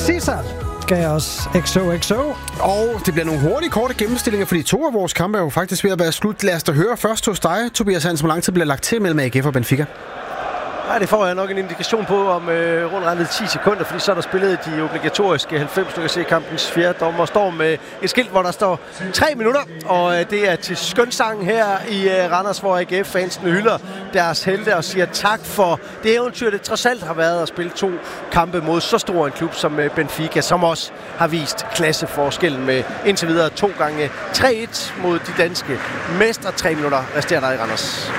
Cesar gav os XOXO. Og det bliver nogle hurtige, korte gennemstillinger, fordi 2 af vores kampe er jo faktisk ved at være slut. Lad os da høre først hos dig, Tobias Hansen, hvor lang tid bliver lagt til mellem AGF og Benfica? Nej, det får jeg nok en indikation på om rundt regnet 10 sekunder, fordi så er der spillet de obligatoriske 90. Du kan se kampens fjerde dommer står med et skilt, hvor der står 3 minutter, og det er til skønsangen her i Randers, hvor AGF-fansene hylder deres helte og siger tak for det eventyr, det trods alt har været at spille 2 kampe mod så stor en klub som Benfica, som også har vist klasseforskellen med indtil videre 2 gange 3-1 mod de danske mestre. 3 minutter resterer der i Randers.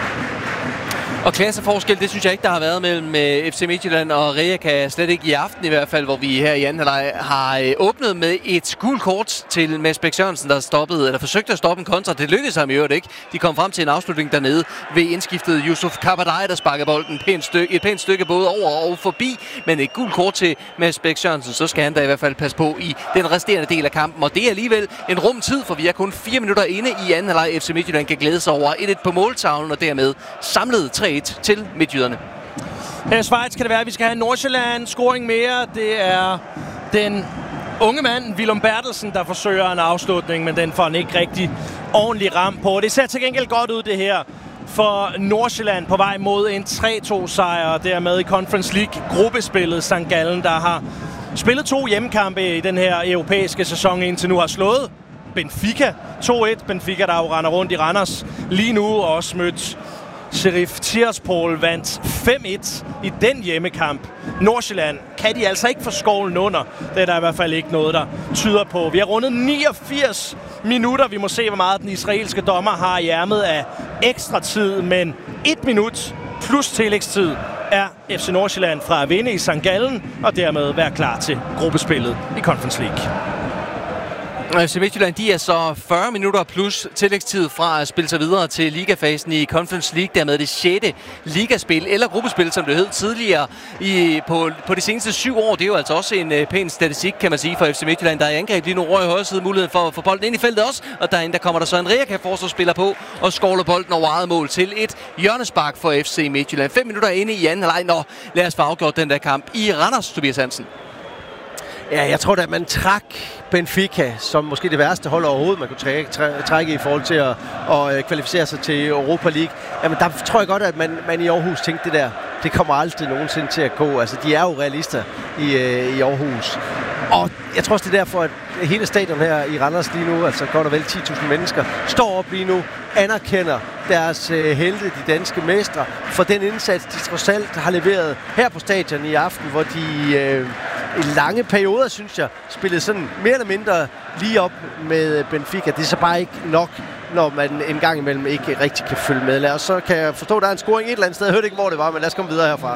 Og klasseforskel, det synes jeg ikke, der har været mellem FC Midtjylland og Rijeka, slet ikke i aften i hvert fald, hvor vi her i anden halvleg har åbnet med et gult kort til Mads Bæk Sørensen, der forsøgte at stoppe en kontra. Det lykkedes ham i øvrigt ikke. De kom frem til en afslutning dernede ved indskiftet Yusuf Kabadai, der sparkede bolden et pænt stykke både over og forbi, men et gult kort til Mads Bæk Sørensen, så skal han da i hvert fald passe på i den resterende del af kampen. Og det er alligevel en rum tid, for vi er kun 4 minutter inde i anden halvleg. FC Midtjylland kan glæde sig over 1-1 på måltavlen, og dermed samlet 3-1 til midtjyderne. Her i Schweiz kan det være, at vi skal have Nordsjælland scoring mere. Det er den unge mand, Willem Bertelsen, der forsøger en afslutning, men den får han ikke rigtig ordentlig ram på. Det ser til gengæld godt ud, det her, for Nordsjælland på vej mod en 3-2-sejr, og dermed i Conference League-gruppespillet. St. Gallen, der har spillet 2 hjemmekampe i den her europæiske sæson, indtil nu har slået Benfica 2-1. Benfica, der jo render rundt i Randers lige nu, og også mødt Sheriff Tiraspol, vandt 5-1 i den hjemmekamp. Nordsjælland kan de altså ikke få skovlen under. Det er der i hvert fald ikke noget, der tyder på. Vi har rundet 89 minutter. Vi må se, hvor meget den israelske dommer har i ærmet af ekstra tid. Men 1 minut plus tillægstid er FC Nordsjælland fra at vinde i St. Gallen, og dermed være klar til gruppespillet i Conference League. FC Midtjylland, de er så 40 minutter plus tillægstid fra at spille sig videre til ligafasen i Conference League. Dermed det 6. ligaspil, eller gruppespil, som det hed tidligere på de seneste 7 år. Det er jo altså også en pæn statistik, kan man sige, for FC Midtjylland. Der er angreb lige nu over i højre side, muligheden for at få bolden ind i feltet også. Og derinde, der kommer der så en Rijeka-forsvarsspiller på og skovler bolden over eget mål til et hjørnespark for FC Midtjylland. 5 minutter inde i anden halvleg. Nå, lad os få afgjort den der kamp i Randers, Tobias Hansen. Ja, jeg tror da, at man trak Benfica som måske det værste hold overhovedet, man kunne trække i forhold til at kvalificere sig til Europa League. Jamen, der tror jeg godt, at man i Aarhus tænkte det der. Det kommer aldrig nogensinde til at gå. Altså, de er jo realister i Aarhus. Og jeg tror også, det er derfor, at hele stadion her i Randers lige nu, altså godt og vel 10.000 mennesker, står op lige nu, anerkender deres helte, de danske mestre, for den indsats, de trods alt har leveret her på stadion i aften, hvor de i lange perioder, synes jeg, spillede sådan mere eller mindre lige op med Benfica. Det er så bare ikke nok, når man en gang imellem ikke rigtig kan følge med. Og så kan jeg forstå, at der er en scoring et eller andet sted. Jeg hørte ikke, hvor det var, men lad os komme videre herfra.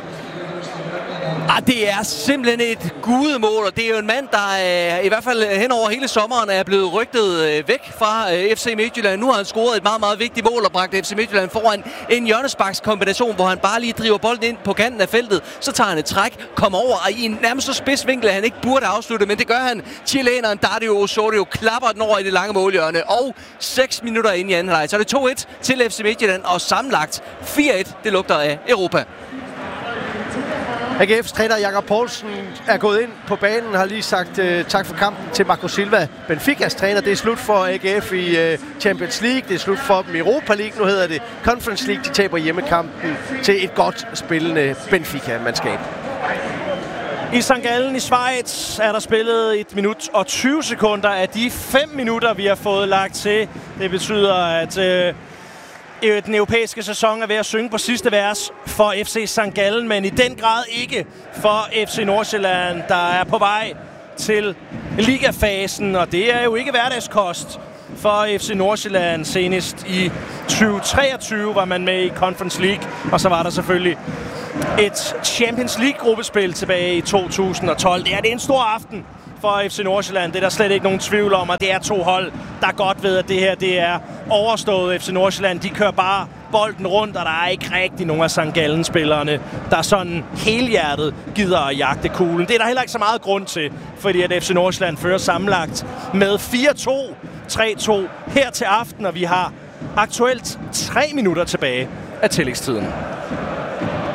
Det er simpelthen et gudemål, og det er jo en mand, der i hvert fald hen over hele sommeren er blevet rygtet væk fra FC Midtjylland. Nu har han scoret et meget, meget vigtigt mål og bragt FC Midtjylland foran en hjørnesparkskombination, hvor han bare lige driver bolden ind på kanten af feltet. Så tager han et træk, kommer over og i en nærmest så spids vinkel, at han ikke burde afslutte, men det gør han. Chileneren Dario Osorio klapper den over i det lange målhjørne, og 6 minutter inde i anden halvleg. Så er det 2-1 til FC Midtjylland, og sammenlagt 4-1. Det lugter af Europa. AGF's træner Jakob Poulsen er gået ind på banen, har lige sagt tak for kampen til Marco Silva. Benficas træner, det er slut for AGF i Champions League, det er slut for dem i Europa League, nu hedder det Conference League. De taber hjemmekampen til et godt spillende Benfica-mandskab. I St. Gallen i Schweiz er der spillet 1 minut og 20 sekunder af de 5 minutter, vi har fået lagt til. Det betyder, at den europæiske sæson er ved at synge på sidste vers for FC St. Gallen, men i den grad ikke for FC Nordsjælland, der er på vej til ligafasen, og det er jo ikke hverdagskost for FC Nordsjælland. Senest i 2023 var man med i Conference League, og så var der selvfølgelig et Champions League-gruppespil tilbage i 2012. Det er en stor aften for FC Nordsjælland. Det er der slet ikke nogen tvivl om, og det er 2 hold, der godt ved, at det her det er overstået. FC Nordsjælland, de kører bare bolden rundt, og der er ikke rigtig nogen af St. Gallen-spillerne, der sådan helhjertet gider at jagte kuglen. Det er der heller ikke så meget grund til, fordi at FC Nordsjælland fører sammenlagt med 4-2, 3-2 her til aften, og vi har aktuelt 3 minutter tilbage af tillægstiden.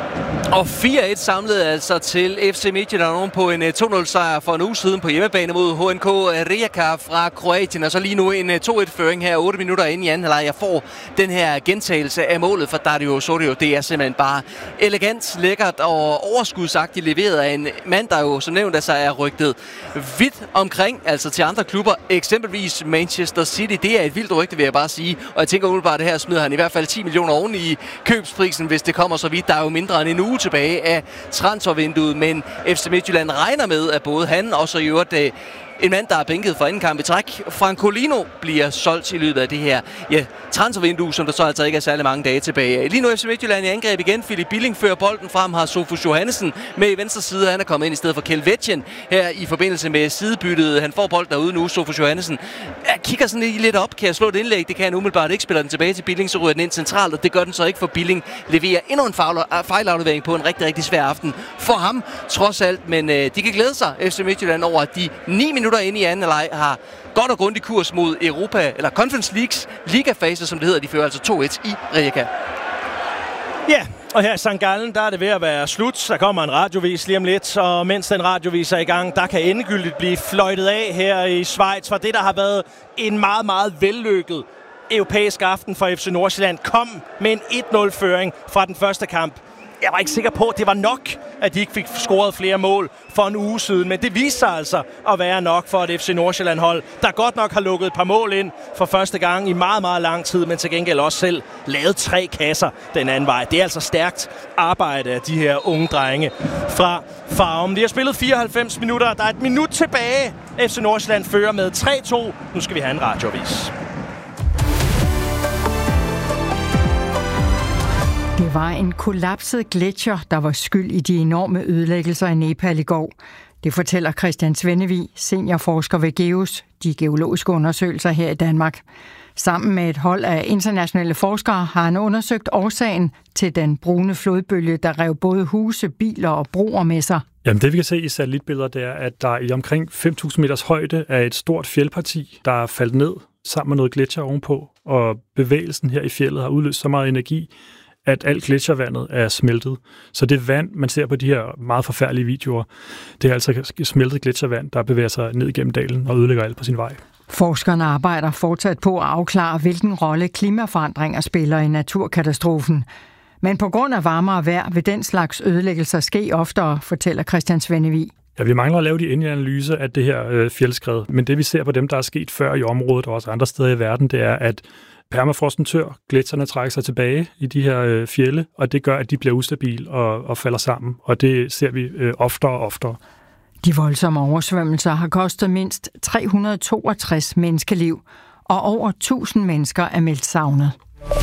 Og 4-1 samlede altså til FC Midtjylland på en 2-0-sejr for en uge siden på hjemmebane mod HNK Rijeka fra Kroatien. Og så lige nu en 2-1-føring her 8 minutter inde i anden halvleg. Jeg får den her gentagelse af målet for Dario Osorio. Det er simpelthen bare elegant, lækkert og overskudsagtigt leveret af en mand, der jo som nævnt altså er rygtet vidt omkring, altså til andre klubber, eksempelvis Manchester City. Det er et vildt rygte, vil jeg bare sige. Og jeg tænker umiddelbart, det her smider han i hvert fald 10 millioner oven i købsprisen, hvis det kommer så vidt. Der er jo mindre end en uge tilbage af transfervinduet, men FC Midtjylland regner med, at både han og så i øvrigt en mand, der er bænket for anden kamp i træk, Francolino, bliver solgt i løbet af det her transfervindue, som der så altså ikke er særlig mange dage tilbage. Lige nu FC Midtjylland i angreb igen. Philip Billing fører bolden frem, har Sofus Johannesen med i venstre side. Han er kommet ind i stedet for Kelvetjen her i forbindelse med sidebyttet. Han får bolden derude nu, Sofus Johannesen. Jeg kigger sådan lidt op. Kan jeg slå et indlæg? Det kan han umiddelbart ikke. Spiller den tilbage til Billing, så ryger den ind centralt, og det gør den så ikke, for Billing leverer endnu en fejlaflevering på en rigtig, rigtig svær aften for ham, trods alt. Men de kan glæde sig, FC Midtjylland, over at de 9 minutter inde i anden halvleg har godt og grundig kurs mod Europa, eller Conference Leagues ligafase, som det hedder. De fører altså 2-1 i Rijeka. Ja, og her i St. Gallen, der er det ved at være slut. Der kommer en radiovis lige om lidt, og mens den radiovis er i gang, der kan endegyldigt blive fløjtet af her i Schweiz, for det, der har været en meget, meget vellykket europæisk aften for FC Nordsjælland, kom med en 1-0-føring fra den første kamp. Jeg var ikke sikker på, at det var nok, at de ikke fik scoret flere mål for en uge siden. Men det viste sig altså at være nok for et FC Nordsjælland-hold, der godt nok har lukket et par mål ind for første gang i meget, meget lang tid, men til gengæld også selv lavet 3 kasser den anden vej. Det er altså stærkt arbejde af de her unge drenge fra Farum. De har spillet 94 minutter. Der er et minut tilbage. FC Nordsjælland fører med 3-2. Nu skal vi have en radioavis. Det var en kollapset gletsjer, der var skyld i de enorme ødelæggelser i Nepal i går. Det fortæller Christian Svennevig, seniorforsker ved GEOS, de geologiske undersøgelser her i Danmark. Sammen med et hold af internationale forskere har han undersøgt årsagen til den brune flodbølge, der rev både huse, biler og broer med sig. Jamen det vi kan se i satellitbilleder, det er, at der i omkring 5.000 meters højde er et stort fjeldparti, der er faldet ned sammen med noget gletsjer ovenpå, og bevægelsen her i fjeldet har udløst så meget energi, at alt gletsjervandet er smeltet. Så det vand, man ser på de her meget forfærdelige videoer, det er altså smeltet gletsjervand, der bevæger sig ned igennem dalen og ødelægger alt på sin vej. Forskerne arbejder fortsat på at afklare, hvilken rolle klimaforandringer spiller i naturkatastrofen. Men på grund af varmere vejr vil den slags ødelæggelser ske oftere, fortæller Christian Svennevig. Ja, vi mangler at lave de endelige analyser af det her fjeldskred, men det vi ser på dem, der er sket før i området og også andre steder i verden, det er, at permafrosten tør, gletsjerne trækker sig tilbage i de her fjelde, og det gør, at de bliver ustabile og falder sammen, og det ser vi oftere og oftere. De voldsomme oversvømmelser har kostet mindst 362 menneskeliv, og over 1000 mennesker er meldt savnet.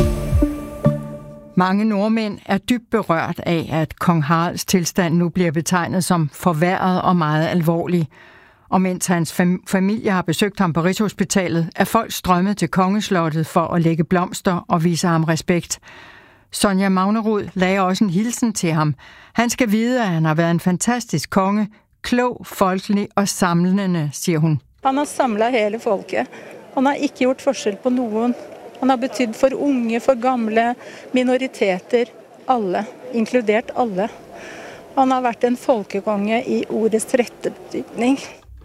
Mange nordmænd er dybt berørt af, at kong Haralds tilstand nu bliver betegnet som forværret og meget alvorlig. Og mens hans familie har besøgt ham på Rigshospitalet, er folk strømmet til kongeslottet for at lægge blomster og vise ham respekt. Sonja Magnerud lagde også en hilsen til ham. Han skal vide, at han har været en fantastisk konge, klog, folkelig og samlende, siger hun. Han har samlet hele folket. Han har ikke gjort forskel på nogen. Han har betydet for unge, for gamle, minoriteter, alle, inkludert alle. Han har været en folkekonge i ordets rette betydning.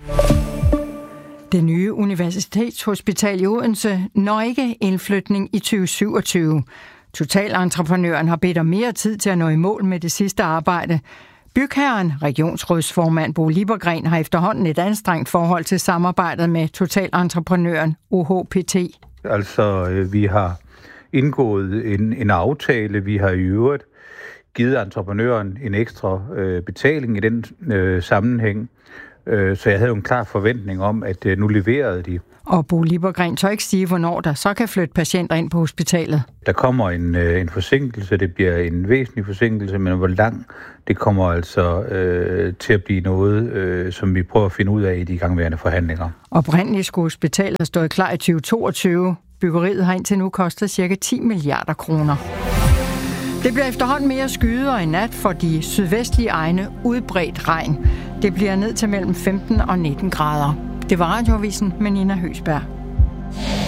Det nye universitetshospital i Odense når ikke indflytning i 2027. Totalentreprenøren har bedt om mere tid til at nå i mål med det sidste arbejde. Bygherren, regionsrådsformand Bo Liebergren, har efterhånden et anstrengt forhold til samarbejdet med totalentreprenøren OHPT. Altså, vi har indgået en aftale. Vi har i øvrigt givet entreprenøren en ekstra betaling i den sammenhæng. Så jeg havde jo en klar forventning om, at nu leverede de. Og Bo Liebergren tør ikke sige, hvornår der så kan flytte patienter ind på hospitalet. Der kommer en forsinkelse. Det bliver en væsentlig forsinkelse, men hvor lang det kommer altså til at blive noget, som vi prøver at finde ud af i de igangværende forhandlinger. Oprindeligt skulle hospitalet have stået klar i 2022. Byggeriet har indtil nu kostet ca. 10 milliarder kroner. Det bliver efterhånden mere skyet, og i nat for de sydvestlige egne udbredt regn. Det bliver ned til mellem 15 og 19 grader. Det var Radioavisen med Nina Høsberg.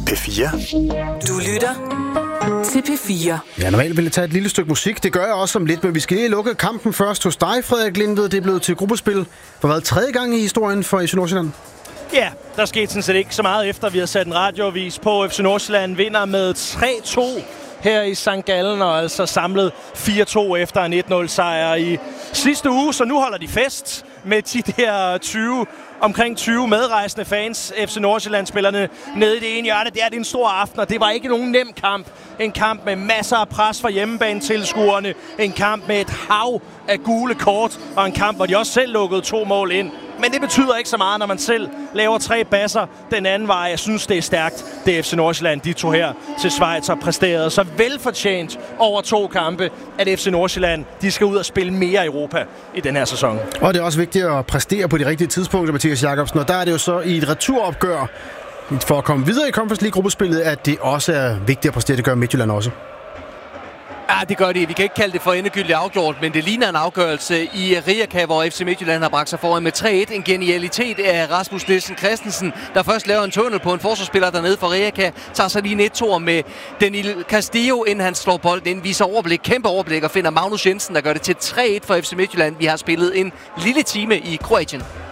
P4. Du lytter til P4. Ja, normalt ville jeg tage et lille stykke musik. Det gør jeg også om lidt, men vi skal lige lukke kampen først hos dig, Frederik Lindved. Det er blevet til gruppespil for hvad, tredje gang i historien for FC Nordsjælland? Ja, der skete sådan set ikke så meget efter, vi har sat en radioavis på. FC Nordsjælland vinder med 3-2 her i St. Gallen, og altså samlet 4-2 efter en 1-0-sejr i sidste uge. Så nu holder de fest med de der omkring 20 medrejsende fans, FC Nordsjælland-spillerne nede i det ene hjørne. Det er en stor aften, og det var ikke nogen nem kamp. En kamp med masser af pres fra hjemmebanetilskuerne. En kamp med et hav af gule kort, og en kamp, hvor de også selv lukkede 2 mål ind. Men det betyder ikke så meget, når man selv laver 3 basser den anden vej. Jeg synes, det er stærkt, det FC Nordsjælland, de tog her til Schweiz og præsterede så velfortjent over 2 kampe, at FC Nordsjælland, de skal ud og spille mere Europa i den her sæson. Og det er også vigtigt at præstere på de rigtige tidspunkter, Mathias Jacobsen. Og der er det jo så i et returopgør, for at komme videre i Conference League-gruppespillet, at det også er vigtigt at præstere. Det gør Midtjylland også. Ja, det gør de. Vi kan ikke kalde det for endegyldigt afgjort, men det ligner en afgørelse i Rijeka, hvor FC Midtjylland har bragt sig foran med 3-1. En genialitet af Rasmus Nielsen Christensen, der først laver en tunnel på en forsvarsspiller dernede for Rijeka, tager så lige en 1-2 med Danil Castillo, inden han slår bolden ind, viser overblik, kæmpe overblik, og finder Magnus Jensen, der gør det til 3-1 for FC Midtjylland. Vi har spillet en lille time i Kroatien.